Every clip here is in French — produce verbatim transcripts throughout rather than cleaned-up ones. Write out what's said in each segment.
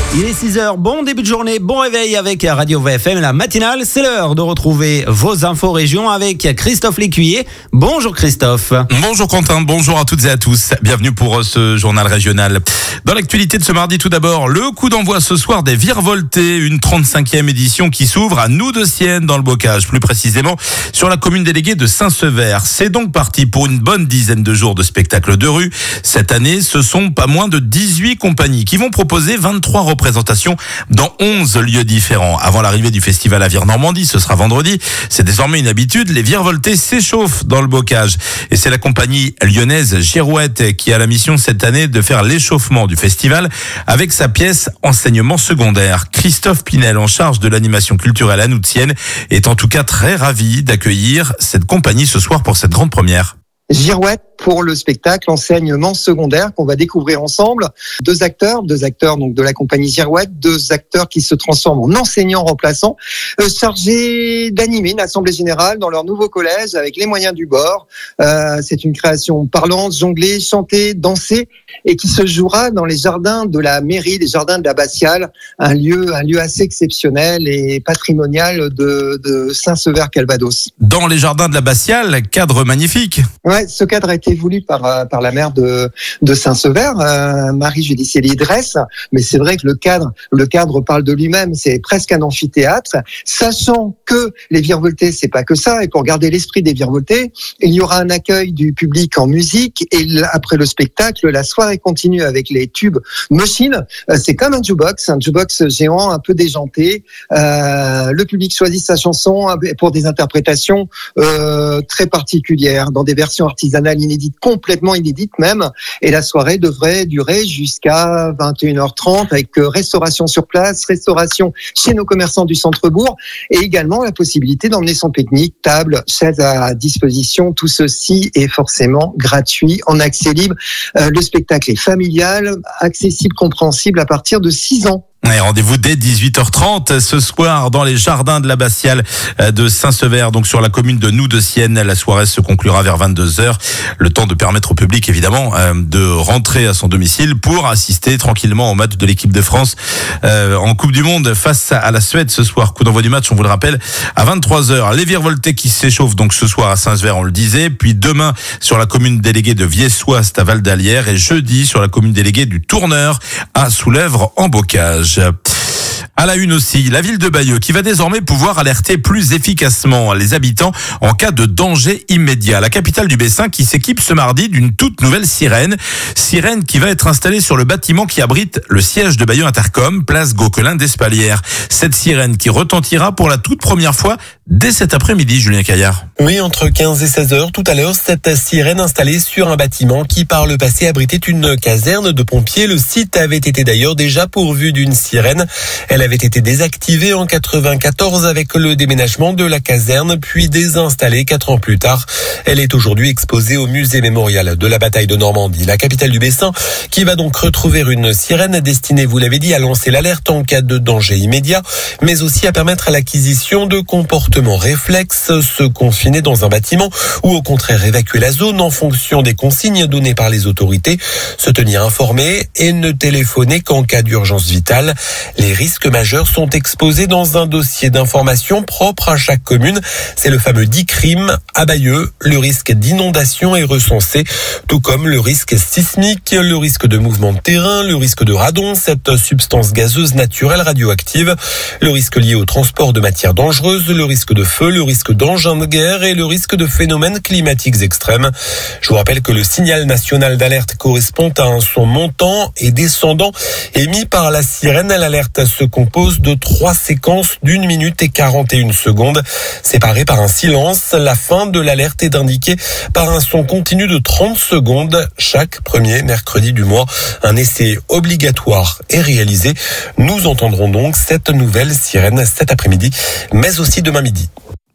Il est six heures, bon début de journée, bon réveil avec Radio V F M, la matinale. C'est l'heure de retrouver vos infos régions avec Christophe Lécuyer. Bonjour Christophe. Bonjour Quentin, bonjour à toutes et à tous. Bienvenue pour ce journal régional. Dans l'actualité de ce mardi, tout d'abord, le coup d'envoi ce soir des Virevoltés, une trente-cinquième édition qui s'ouvre à Noux-de-Sienne dans le Bocage, plus précisément sur la commune déléguée de Saint-Sever. C'est donc parti pour une bonne dizaine de jours de spectacles de rue. Cette année, ce sont pas moins de dix-huit compagnies qui vont proposer vingt-trois représentations dans onze lieux différents. Avant l'arrivée du festival à Vire-Normandie, ce sera vendredi. C'est désormais une habitude, les Virevoltés s'échauffent dans le Bocage. Et c'est la compagnie lyonnaise Girouette qui a la mission cette année de faire l'échauffement du festival avec sa pièce Enseignement secondaire. Christophe Pinel, en charge de l'animation culturelle à Noux-de-Sienne, est en tout cas très ravi d'accueillir cette compagnie ce soir pour cette grande première. Girouette pour le spectacle Enseignement secondaire qu'on va découvrir ensemble. Deux acteurs, deux acteurs donc de la compagnie Girouette, deux acteurs qui se transforment en enseignants remplaçants, euh, chargés d'animer une assemblée générale dans leur nouveau collège avec les moyens du bord. Euh, c'est une création parlante, jonglée, chantée, dansée et qui se jouera dans les jardins de la mairie, les jardins de l'Abbatiale, un lieu, un lieu assez exceptionnel et patrimonial de, de Saint-Sever-Calvados. Dans les jardins de l'Abbatiale, cadre magnifique. Ouais, ce cadre a été voulu par par la maire de de Saint-Sever, euh, Marie-Judicie Lidresse, mais c'est vrai que le cadre le cadre parle de lui-même, c'est presque un amphithéâtre, sachant que les Virevoltés c'est pas que ça, et pour garder l'esprit des Virevoltés, il y aura un accueil du public en musique et après le spectacle, la soirée continue avec les tubes machines, euh, c'est comme un jukebox, un jukebox géant un peu déjanté, euh, le public choisit sa chanson pour des interprétations euh, très particulières dans des versions artisanales inédites, complètement inédites même, et la soirée devrait durer jusqu'à vingt et une heures trente avec restauration sur place, restauration chez nos commerçants du centre-bourg et également la possibilité d'emmener son pique-nique, table, chaise à disposition. Tout ceci est forcément gratuit en accès libre. Euh, le spectacle est familial, accessible, compréhensible à partir de six ans. Ouais, rendez-vous dès dix-huit heures trente ce soir dans les jardins de l'Abbatiale de Saint-Sever, donc sur la commune de Noux-de-Sienne. La soirée se conclura vers vingt-deux heures. Le temps de permettre au public, évidemment, de rentrer à son domicile pour assister tranquillement au match de l'équipe de France en Coupe du Monde face à la Suède ce soir. Coup d'envoi du match, on vous le rappelle, à vingt-trois heures. Les Virevoltés qui s'échauffent donc ce soir à Saint-Sever, on le disait. Puis demain sur la commune déléguée de Viessoist à Val-d'Alière et jeudi sur la commune déléguée du Tourneur à Soulèvre en Bocage. À la une aussi, la ville de Bayeux qui va désormais pouvoir alerter plus efficacement les habitants en cas de danger immédiat. La capitale du Bessin qui s'équipe ce mardi d'une toute nouvelle sirène. Sirène qui va être installée sur le bâtiment qui abrite le siège de Bayeux Intercom, place Gauquelin d'Espalières. Cette sirène qui retentira pour la toute première fois dès cet après-midi, Julien Caillard. Oui, entre quinze et seize heures tout à l'heure, cette sirène installée sur un bâtiment qui par le passé abritait une caserne de pompiers. Le site avait été d'ailleurs déjà pourvu d'une sirène. Elle avait été désactivée en quatre-vingt-quatorze avec le déménagement de la caserne, puis désinstallée quatre ans plus tard. Elle est aujourd'hui exposée au musée mémorial de la bataille de Normandie. La capitale du Bessin qui va donc retrouver une sirène destinée, vous l'avez dit, à lancer l'alerte en cas de danger immédiat, mais aussi à permettre l'acquisition de comportements réflexes, se confiner dans un bâtiment ou au contraire évacuer la zone en fonction des consignes données par les autorités, se tenir informé et ne téléphoner qu'en cas d'urgence vitale. Les risques majeurs sont exposés dans un dossier d'information propre à chaque commune. C'est le fameux D I C R I M. À Bayeux, le risque d'inondation est recensé, tout comme le risque sismique, le risque de mouvement de terrain, le risque de radon, cette substance gazeuse naturelle radioactive, le risque lié au transport de matières dangereuses, le risque de feu, le risque d'engins de guerre et le risque de phénomènes climatiques extrêmes. Je vous rappelle que le signal national d'alerte correspond à un son montant et descendant émis par la sirène. L'alerte se compose de trois séquences d'une minute et quarante et une secondes, séparées par un silence. La fin de l'alerte est indiquée par un son continu de trente secondes. Chaque premier mercredi du mois, un essai obligatoire est réalisé. Nous entendrons donc cette nouvelle sirène cet après-midi, mais aussi demain midi.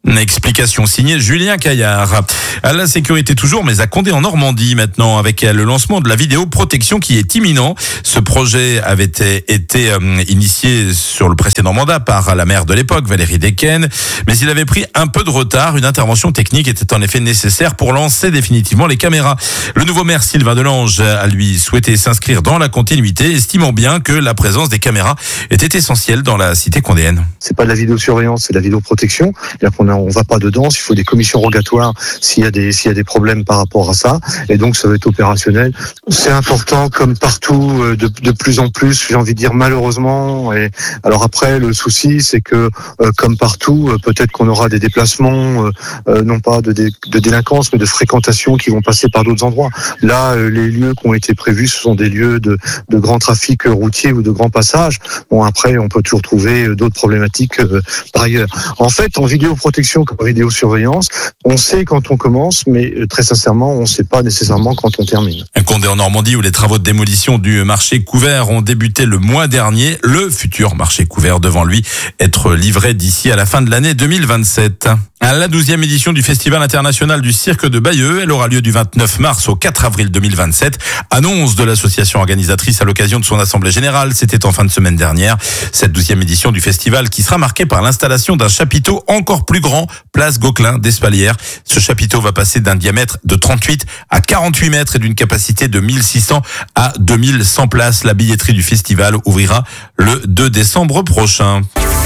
Explication signée Julien Caillard. À la sécurité toujours, mais à Condé en Normandie maintenant, avec le lancement de la vidéoprotection qui est imminent. Ce projet avait été, été euh, initié sur le précédent mandat par la maire de l'époque, Valérie Decken, mais il avait pris un peu de retard. Une intervention technique était en effet nécessaire pour lancer définitivement les caméras. Le nouveau maire Sylvain Delange a lui souhaité s'inscrire dans la continuité, estimant bien que la présence des caméras était essentielle dans la cité condéenne. C'est pas de la vidéosurveillance, c'est de la vidéoprotection. On va pas dedans, il faut des commissions rogatoires s'il y a des s'il y a des problèmes par rapport à ça, et donc ça va être opérationnel. C'est important comme partout, de, de plus en plus, j'ai envie de dire malheureusement. Et alors après, le souci c'est que euh, comme partout, euh, peut-être qu'on aura des déplacements, euh, euh, non pas de, dé, de délinquance, mais de fréquentation qui vont passer par d'autres endroits. Là, euh, les lieux qui ont été prévus, ce sont des lieux de, de grand trafic routier ou de grand passage. Bon, après, on peut toujours trouver d'autres problématiques euh, par ailleurs. En fait, en vidéoprotection comme vidéosurveillance, on sait quand on commence, mais très sincèrement, on ne sait pas nécessairement quand on termine. Un Condé en Normandie où les travaux de démolition du marché couvert ont débuté le mois dernier. Le futur marché couvert devant lui être livré d'ici à la fin de l'année deux mille vingt-sept. À la douzième édition du Festival international du cirque de Bayeux, elle aura lieu du vingt-neuf mars au quatre avril deux mille vingt-sept. Annonce de l'association organisatrice à l'occasion de son assemblée générale, c'était en fin de semaine dernière. Cette douzième édition du festival qui sera marquée par l'installation d'un chapiteau encore plus grand, place Gauquelin d'Espalières. Ce chapiteau va passer d'un diamètre de trente-huit à quarante-huit mètres et d'une capacité de mille six cents à deux mille cent places. La billetterie du festival ouvrira le deux décembre prochain.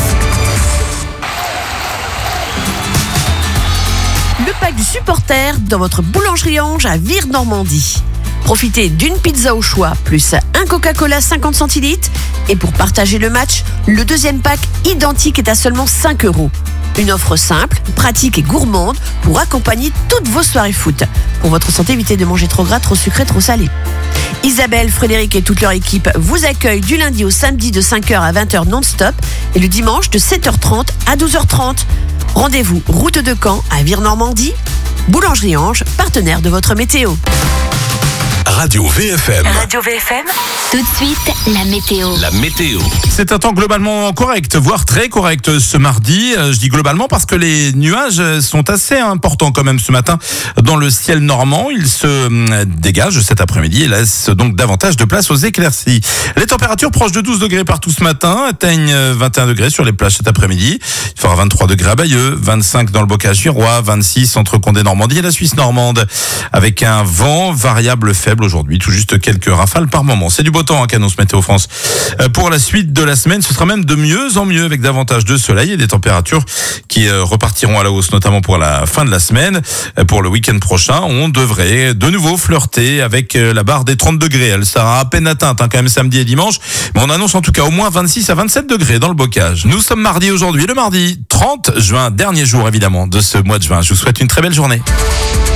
Le pack du supporter dans votre boulangerie Ange à Vire-Normandie. Profitez d'une pizza au choix, plus un Coca-Cola cinquante centilitres. Et pour partager le match, le deuxième pack identique est à seulement cinq euros. Une offre simple, pratique et gourmande pour accompagner toutes vos soirées foot. Pour votre santé, évitez de manger trop gras, trop sucré, trop salé. Isabelle, Frédéric et toute leur équipe vous accueillent du lundi au samedi de cinq heures à vingt heures non-stop et le dimanche de sept heures trente à douze heures trente. Rendez-vous route de Caen à Vire-Normandie. Boulangerie Ange, partenaire de votre météo. Radio V F M. Radio V F M. Tout de suite, la météo. La météo. C'est un temps globalement correct, voire très correct ce mardi. Je dis globalement parce que les nuages sont assez importants quand même ce matin dans le ciel normand. Ils se dégagent cet après-midi et laissent donc davantage de place aux éclaircies. Les températures proches de douze degrés partout ce matin atteignent vingt et un degrés sur les plages cet après-midi. Il fera vingt-trois degrés à Bayeux, vingt-cinq dans le bocage girois, vingt-six entre Condé Normandie et la Suisse normande. Avec un vent variable faible aujourd'hui, tout juste quelques rafales par moment. C'est du beau temps, hein, qu'annonce Météo France. Euh, pour la suite de la semaine, ce sera même de mieux en mieux avec davantage de soleil et des températures qui euh, repartiront à la hausse, notamment pour la fin de la semaine. Euh, pour le week-end prochain, on devrait de nouveau flirter avec euh, la barre des trente degrés. Elle sera à peine atteinte, hein, quand même samedi et dimanche, mais on annonce en tout cas au moins vingt-six à vingt-sept degrés dans le bocage. Nous sommes mardi aujourd'hui, le mardi trente juin, dernier jour évidemment de ce mois de juin. Je vous souhaite une très belle journée.